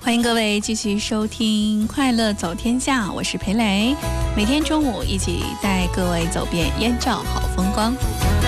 欢迎各位继续收听《快乐走天下》，我是裴蕾，每天中午一起带各位走遍燕赵好风光。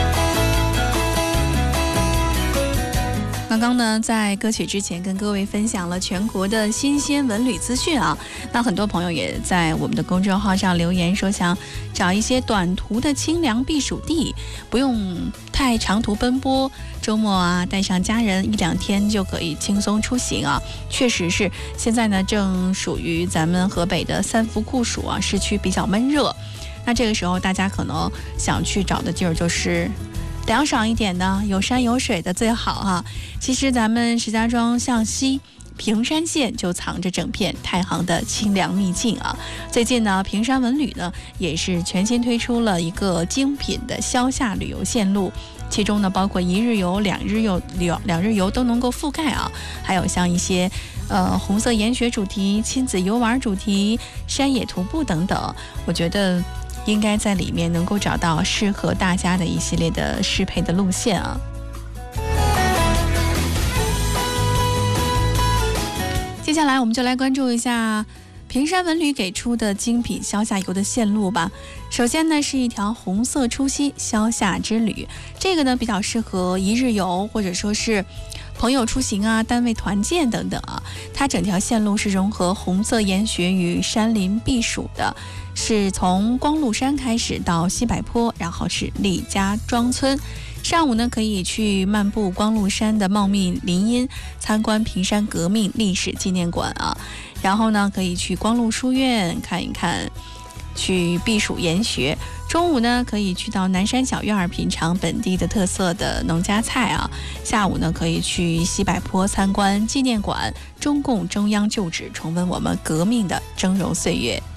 刚刚呢，在歌曲之前跟各位分享了全国的新鲜文旅资讯啊。那很多朋友也在我们的公众号上留言说，想找一些短途的清凉避暑地，不用太长途奔波，周末啊带上家人1-2天就可以轻松出行啊。确实是，现在呢正属于咱们河北的3伏酷暑啊，市区比较闷热。那这个时候大家可能想去找的地儿就是凉爽一点的，有山有水的最好哈。其实咱们石家庄向西平山县就藏着整片太行的清凉秘境啊。最近呢，平山文旅呢也是全新推出了一个精品的消夏旅游线路，其中呢包括1日游、2日游都能够覆盖啊。还有像一些红色研学主题、亲子游玩主题、山野徒步等等，我觉得应该在里面能够找到适合大家的一系列的适配的路线啊。接下来我们就来关注一下平山文旅给出的精品消夏游的线路吧。首先呢是一条红色出溪消夏之旅，这个呢比较适合1日游或者说是朋友出行啊、单位团建等等啊。它整条线路是融合红色研学与山林避暑的，是从光禄山开始到西柏坡，然后是李家庄村。上午呢可以去漫步光禄山的茂密林荫，参观平山革命历史纪念馆啊。然后呢可以去光禄书院看一看，去避暑研学。中午呢可以去到南山小院品尝本地的特色的农家菜啊。下午呢可以去西柏坡参观纪念馆，中共中央旧址，重温我们革命的峥嵘岁月。